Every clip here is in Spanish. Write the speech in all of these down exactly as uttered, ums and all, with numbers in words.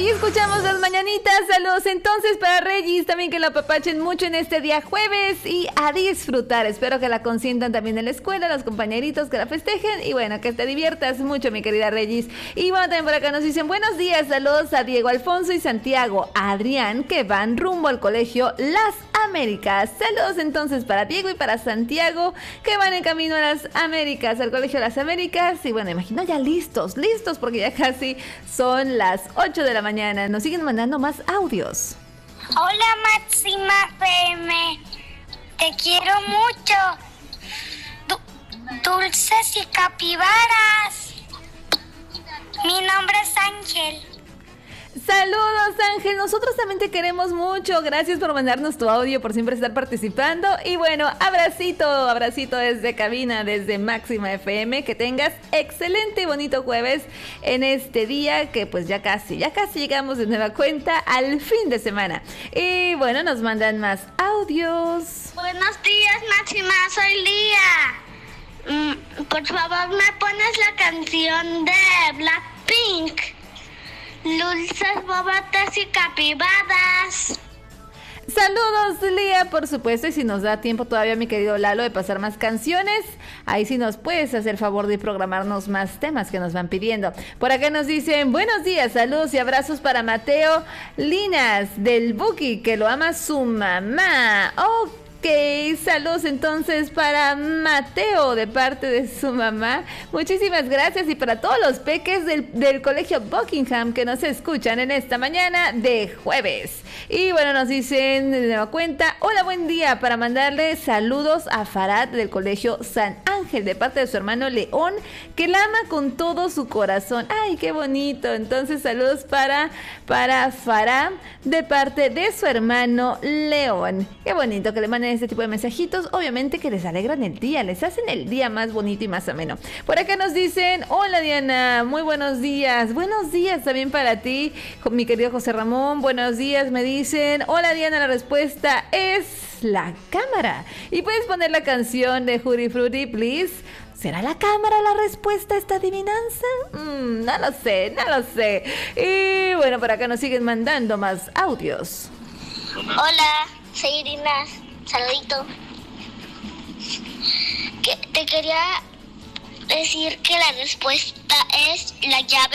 Y escuchamos las mañanitas. Saludos entonces para Regis, también que la apapachen mucho en este día jueves y a disfrutar. Espero que la consientan también en la escuela, los compañeritos que la festejen y bueno, que te diviertas mucho, mi querida Regis. Y bueno, también por acá nos dicen buenos días, saludos a Diego, Alfonso y Santiago, a Adrián, que van rumbo al colegio Las Américas. Saludos entonces para Diego y para Santiago, que van en camino a Las Américas, al colegio Las Américas. Y bueno, imagino ya listos, listos, porque ya casi son las ocho de la mañana. Nos siguen mandando más audios. Hola Máxima F M, te quiero mucho. Du- dulces y capibaras. Mi nombre es Ángel. Saludos Ángel, nosotros también te queremos mucho, gracias por mandarnos tu audio, por siempre estar participando y bueno, abracito, abracito desde cabina, desde Máxima F M, que tengas excelente y bonito jueves en este día que pues ya casi, ya casi llegamos de nueva cuenta al fin de semana y bueno, nos mandan más audios. Buenos días Máxima, soy Lía. Mm, por favor me pones la canción de Blackpink. Dulces, bobatas y capibaras. Saludos Lía, por supuesto, y si nos da tiempo todavía, mi querido Lalo, de pasar más canciones, ahí sí nos puedes hacer favor de programarnos más temas que nos van pidiendo. Por acá nos dicen, buenos días, saludos y abrazos para Mateo Linas, del Buki, que lo ama su mamá. Ok. Ok, saludos entonces para Mateo de parte de su mamá. Muchísimas gracias y para todos los peques del, del colegio Buckingham que nos escuchan en esta mañana de jueves. Y bueno, nos dicen de nueva cuenta, hola, buen día, para mandarle saludos a Farad del colegio San Ángel de parte de su hermano León, que la ama con todo su corazón. Ay, qué bonito. Entonces saludos para, para Farad de parte de su hermano León. Qué bonito que le manden este tipo de mensajitos, obviamente que les alegran el día, les hacen el día más bonito y más ameno. Por acá nos dicen, hola Diana, muy buenos días, buenos días también para ti, mi querido José Ramón, buenos días, me dicen, hola Diana, la respuesta es la cámara, y puedes poner la canción de Jury Fruity, please. ¿Será la cámara la respuesta a esta adivinanza? Mm, no lo sé, no lo sé. Y bueno, por acá nos siguen mandando más audios. Hola, soy Irina. Saludito. Que te quería decir que la respuesta es la llave.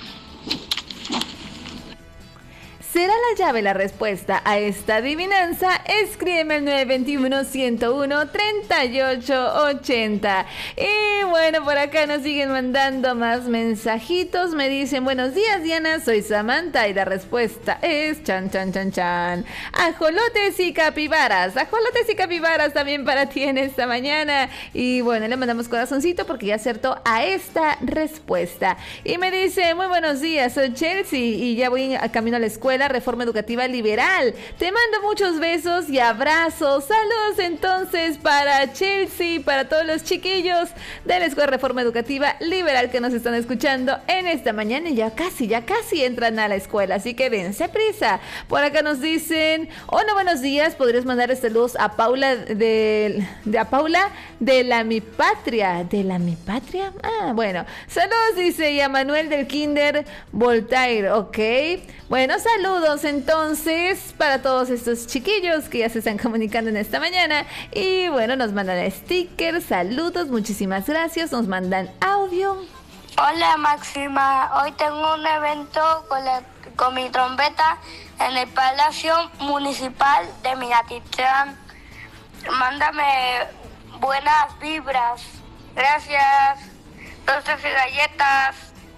¿Será la llave la respuesta a esta adivinanza? Escríbeme al nueve dos uno, uno cero uno, tres ocho ocho cero. Y bueno, por acá nos siguen mandando más mensajitos. Me dicen, buenos días Diana, soy Samantha y la respuesta es chan chan chan chan. Ajolotes y capibaras. Ajolotes y capibaras también para ti en esta mañana. Y bueno, le mandamos corazoncito porque ya acertó a esta respuesta. Y me dice, muy buenos días, soy Chelsea y ya voy a camino a la escuela Reforma Educativa Liberal. Te mando muchos besos y abrazos. Saludos entonces para Chelsea, para todos los chiquillos de la Escuela Reforma Educativa Liberal que nos están escuchando en esta mañana y ya casi, ya casi entran a la escuela, así que dense prisa. Por acá nos dicen, hola, buenos días, podrías mandar saludos a Paula de, de a Paula de la Mi Patria, de la Mi Patria, ah, bueno, saludos dice, y a Manuel del Kinder Voltaire, ok, bueno, saludos entonces para todos estos chiquillos que ya se están comunicando en esta mañana y bueno, nos mandan stickers, saludos, muchísimas gracias, nos mandan audio. Hola Máxima, hoy tengo un evento con, la, con mi trompeta en el Palacio Municipal de Minatitlán. Mándame buenas vibras, gracias, dulces y galletas.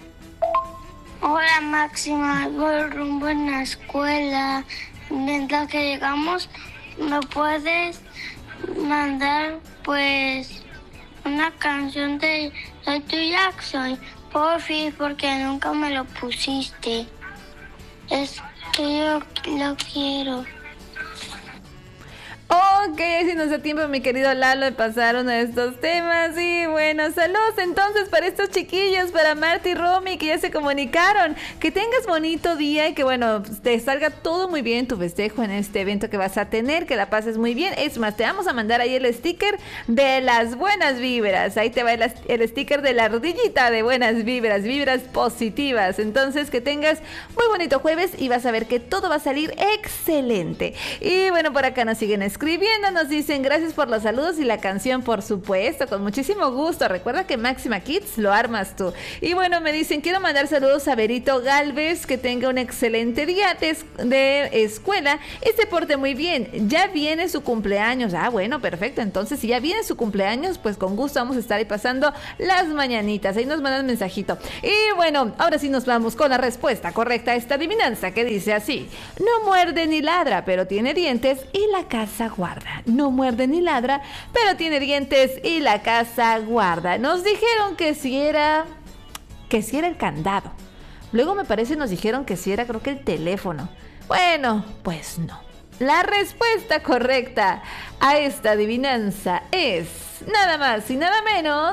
Hola Máxima, voy rumbo en la escuela. Mientras que llegamos, ¿me puedes mandar pues una canción de Soy tu Jackson? Por fin, porque nunca me lo pusiste. Es que yo lo quiero. Ok, si nos da tiempo, mi querido Lalo, de pasar uno de estos temas. Y bueno, saludos entonces para estos chiquillos, para Marta y Romy, que ya se comunicaron. Que tengas bonito día y que, bueno, te salga todo muy bien tu festejo en este evento que vas a tener, que la pases muy bien. Es más, te vamos a mandar ahí el sticker de las buenas vibras. Ahí te va el, el sticker de la ardillita de buenas vibras, vibras positivas. Entonces, que tengas muy bonito jueves y vas a ver que todo va a salir excelente. Y bueno, por acá nos siguen escribiendo, nos dicen gracias por los saludos y la canción, por supuesto, con muchísimo gusto. Recuerda que Máxima Kids lo armas tú. Y bueno, me dicen, quiero mandar saludos a Berito Galvez, que tenga un excelente día de, de escuela y se porte muy bien. Ya viene su cumpleaños. Ah, bueno, perfecto. Entonces, si ya viene su cumpleaños, pues con gusto vamos a estar ahí pasando las mañanitas. Ahí nos mandan mensajito. Y bueno, ahora sí nos vamos con la respuesta correcta a esta adivinanza, que dice así: no muerde ni ladra, pero tiene dientes y la casa guarda. No muerde ni ladra, pero tiene dientes y la casa guarda. Nos dijeron que si era que si era el candado. Luego me parece nos dijeron que si era, creo que el teléfono. Bueno, pues no. La respuesta correcta a esta adivinanza es nada más y nada menos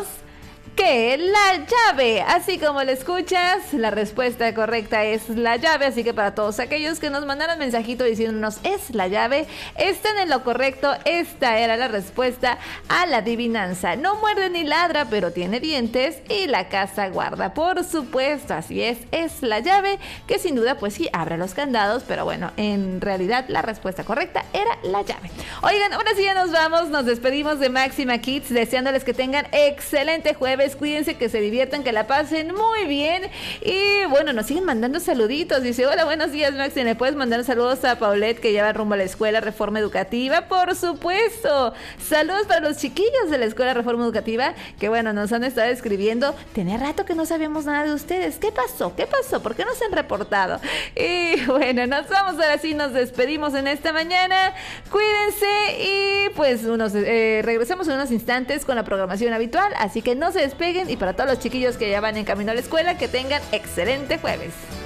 que la llave. Así como lo escuchas, la respuesta correcta es la llave. Así que para todos aquellos que nos mandaron mensajito diciéndonos es la llave, están en lo correcto. Esta era la respuesta a la adivinanza. No muerde ni ladra, pero tiene dientes y la casa guarda. Por supuesto, así es, es la llave, que sin duda pues sí abre los candados, pero bueno, en realidad la respuesta correcta era la llave. Oigan, ahora sí ya nos vamos, nos despedimos de Máxima Kids, deseándoles que tengan excelente jueves. Cuídense, que se diviertan, que la pasen muy bien. Y bueno, nos siguen mandando saluditos. Dice, hola, buenos días, Maxi. ¿Le puedes mandar saludos a Paulette, que lleva rumbo a la escuela Reforma Educativa? Por supuesto. Saludos para los chiquillos de la escuela Reforma Educativa, que bueno, nos han estado escribiendo. Tenía rato que no sabíamos nada de ustedes. ¿Qué pasó? ¿Qué pasó? ¿Por qué no se han reportado? Y bueno, nos vamos, ahora sí nos despedimos en esta mañana. Cuídense y pues unos, eh, regresamos en unos instantes con la programación habitual. Así que no se despeguen. Y para todos los chiquillos que ya van en camino a la escuela, que tengan excelente jueves.